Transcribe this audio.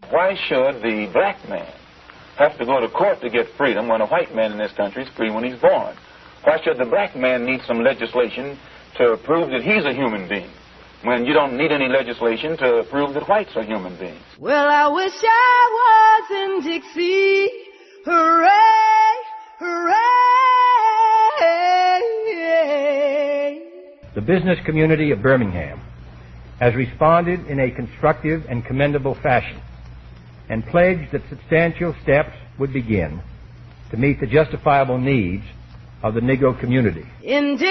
Why should the black man have to go to court to get freedom when a white man in this country is free when he's born? Why should the black man need some legislation to prove that he's a human being when you don't need any legislation to prove that whites are human beings? Well, I wish I was in Dixie. Hooray, hooray. The business community of Birmingham has responded in a constructive and commendable fashion and pledged that substantial steps would begin to meet the justifiable needs of the Negro community.